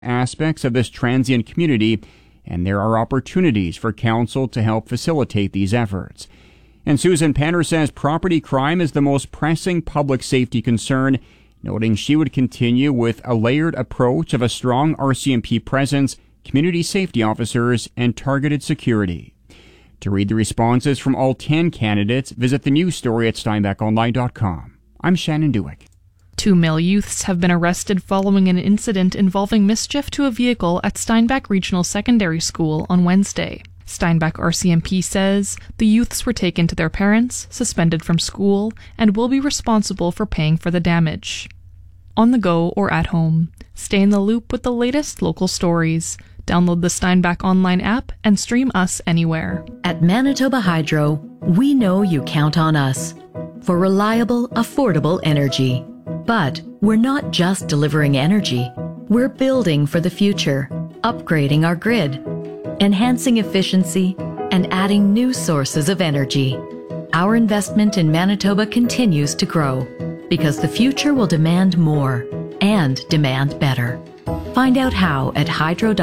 aspects of this transient community, and there are opportunities for council to help facilitate these efforts. And Susan Penner says property crime is the most pressing public safety concern, noting she would continue with a layered approach of a strong RCMP presence, community safety officers, and targeted security. To read the responses from all 10 candidates, visit the news story at steinbackonline.com. I'm Shannon Dewick. 2 male youths have been arrested following an incident involving mischief to a vehicle at Steinbach Regional Secondary School on Wednesday. Steinbach RCMP says the youths were taken to their parents, suspended from school, and will be responsible for paying for the damage. On the go or at home, stay in the loop with the latest local stories. Download the Steinbach Online app and stream us anywhere. At Manitoba Hydro, we know you count on us for reliable, affordable energy. But we're not just delivering energy. We're building for the future, upgrading our grid, enhancing efficiency, and adding new sources of energy. Our investment in Manitoba continues to grow because the future will demand more and demand better. Find out how at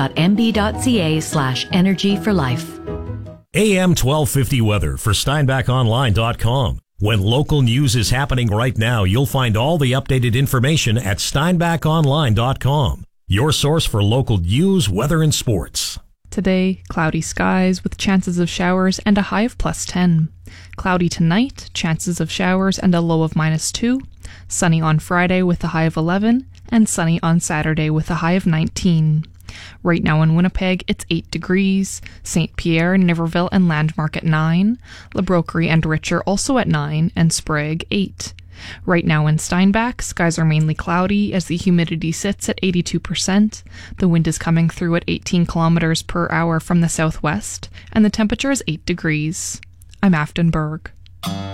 hydro.mb.ca/energy for life. AM 1250 weather for steinbackonline.com. When local news is happening right now, you'll find all the updated information at steinbackonline.com. Your source for local news, weather, and sports. Today, cloudy skies with chances of showers and a high of +10. Cloudy tonight, chances of showers and a low of -2. Sunny on Friday with a high of 11. And sunny on Saturday with a high of 19. Right now in Winnipeg, it's 8 degrees. St. Pierre, Niverville, and Landmark at 9. La Broquerie and Richer also at 9, and Sprague 8. Right now in Steinbach, skies are mainly cloudy as the humidity sits at 82%. The wind is coming through at 18 kilometers per hour from the southwest, and the temperature is 8 degrees. I'm Afton Berg.